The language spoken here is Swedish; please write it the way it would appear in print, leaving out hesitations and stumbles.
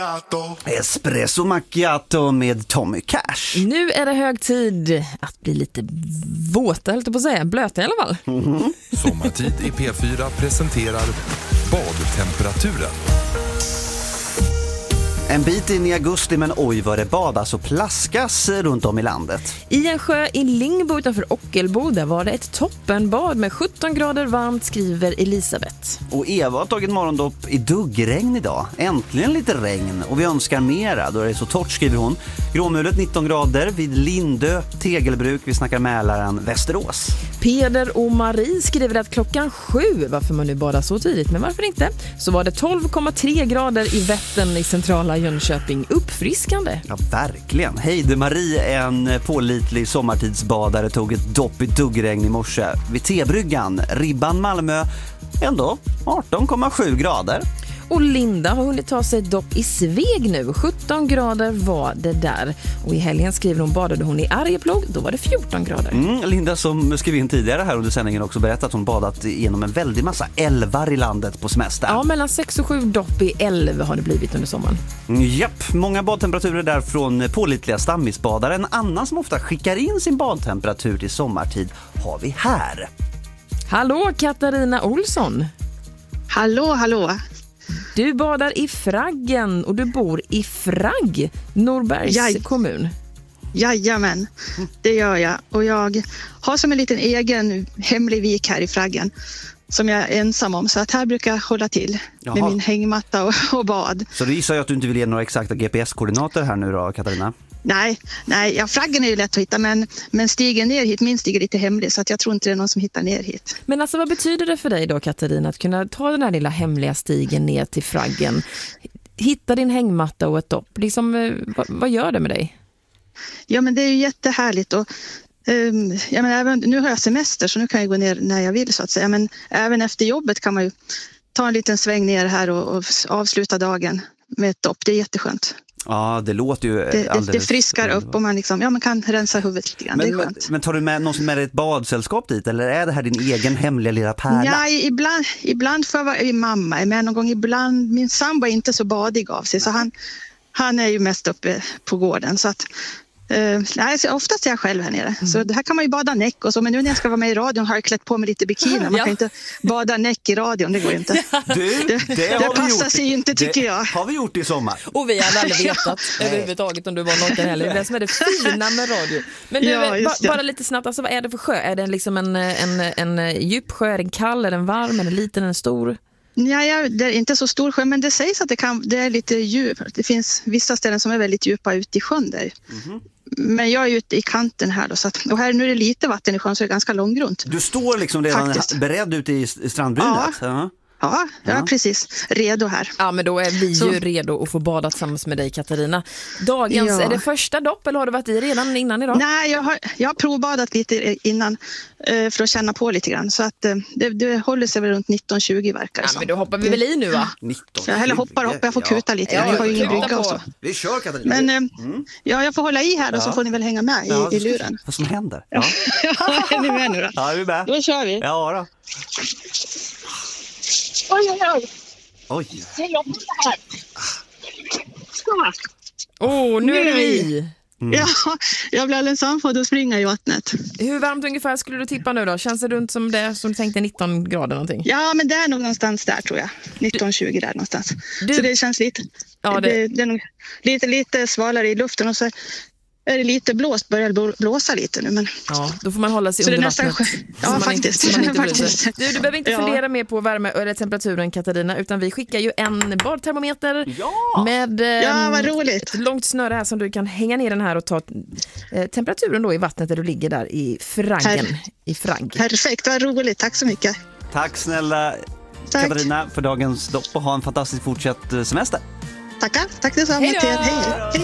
Espresso macchiato med Tommy Cash. Nu är det hög tid att bli lite våta, höll jag på att säga. Blöta i alla fall. Sommartid i P4 presenterar badtemperaturen. En bit in i augusti, men oj vad det badas och plaskas runt om i landet. I en sjö i Lingbo utanför Ockelbo, där var det ett toppenbad med 17 grader varmt, skriver Elisabeth. Och Eva har tagit morgondopp i duggregn idag. Äntligen lite regn och vi önskar mera då det är så torrt, skriver hon. Gråmulet 19 grader vid Lindö, Tegelbruk, vi snackar Mälaren, Västerås. Peder och Marie skriver att klockan 7, varför man nu badar så tidigt, men varför inte, så var det 12,3 grader i Vättern i centrala Jönköping. Uppfriskande. Ja, verkligen. Heide Marie, en pålitlig sommartidsbadare, tog ett dopp i duggregn i morse vid Tebryggan. Ribban Malmö, ändå 18,7 grader. Och Linda har hunnit ta sig ett dopp i Sveg nu. 17 grader var det där. Och i helgen skriver hon badade hon i Arjeplog. Då var det 14 grader. Linda som skrev in tidigare här under sändningen också berättat att hon badat genom en väldig massa älvar i landet på semester. Ja, mellan 6 och 7 dopp i älv har det blivit under sommaren. Japp, många badtemperaturer där från pålitliga stammisbadare. En annan som ofta skickar in sin badtemperatur till sommartid har vi här. Hallå, Katarina Olsson. Hallå. Du badar i Fraggen och du bor i Fragg, Norbergs kommun. Jajamän, det gör jag. Och jag har som en liten egen hemlig vik här i Fraggen som jag är ensam om. Så att här brukar jag hålla till med min hängmatta och bad. Så du gissar ju att du inte vill ge några exakta GPS-koordinater här nu då, Katarina? Nej, Fraggen är ju lätt att hitta, men stigen ner hit, min stig är lite hemlig, så att jag tror inte det är någon som hittar ner hit. Men alltså, vad betyder det för dig då, Katarina, att kunna ta den här lilla hemliga stigen ner till Fraggen, hitta din hängmatta och ett dopp? Liksom, vad gör det med dig? Ja, men det är ju jättehärligt och även, nu har jag semester så nu kan jag gå ner när jag vill så att säga, men även efter jobbet kan man ju ta en liten sväng ner här och avsluta dagen med ett dopp. Det är jätteskönt. Ja, det låter ju det friskar upp och man man kan rensa huvudet lite grann. Det är skönt. Men tar du med någon med ett badsällskap dit, eller är det här din egen hemliga lilla pärla? Ja, ibland får jag vara mamma är med någon gång. Ibland, min sambo är inte så badig av sig, så han är ju mest uppe på gården, så att oftast är jag själv här nere. Så det här kan man ju bada näck och så. Men nu när jag ska vara med i radion har jag klätt på mig lite bikini. Man kan inte bada näck i radion, det går inte. Det passar sig inte, tycker jag. Har vi gjort i sommar. Och vi hade aldrig vetat överhuvudtaget om du var naken heller. Det är det som är det fina med radio. Men du, bara lite snabbt, alltså, vad är det för sjö? Är det liksom en djup sjö? Är den kall? Är den varm? Är den liten? Är den stor? Ja, det är inte så stor sjö, men det sägs att det är lite djup. Det finns vissa ställen som är väldigt djupa ute i sjön där. Men jag är ute i kanten här då, så att, och här nu är det lite vatten i sjön, så är det ganska långgrunt. Du står liksom redan beredd ute i strandbrynet? Ja, jag är precis redo här. Ja, men då är vi ju redo att få bada tillsammans med dig, Katarina. Är det första dopp eller har du varit i redan innan idag? Nej, jag har provbadat lite innan för att känna på lite grann. Så att det håller sig väl runt 19-20 verkar det som. Men då hoppar vi väl i nu, va? 19-20. Jag hoppar upp, jag får kuta lite. Jag har ju ingen brygga och så. Vi kör, Katarina. Men jag får hålla i här och så får ni väl hänga med i luren. Vad som händer? Ja, är ni med nu då? Ja, är vi med? Då kör vi. Ja då. Oj. Det är jobbigt det här. Nu är det vi. Ja, jag blir alldeles andfådd och springer i vattnet. Hur varmt ungefär skulle du tippa nu då? Känns det runt som det som du tänkte 19 grader någonting? Ja, men det är nog någonstans där tror jag. 19-20 där någonstans. Så det känns lite. Ja, det är nog lite svalare i luften och så är det lite börjar blåsa lite nu. Men... Ja, då får man hålla sig under vattnet. Ja, faktiskt. Du behöver inte fundera mer på värme eller temperaturen, Katarina, utan vi skickar ju en badtermometer med vad roligt. Ett långt snöre här som du kan hänga ner den här och ta temperaturen då i vattnet där du ligger där i Fraggen. I Fragg. Perfekt, vad roligt. Tack så mycket. Tack snälla Katarina för dagens dopp och ha en fantastisk fortsatt semester. Tack detsamma till er. Hej.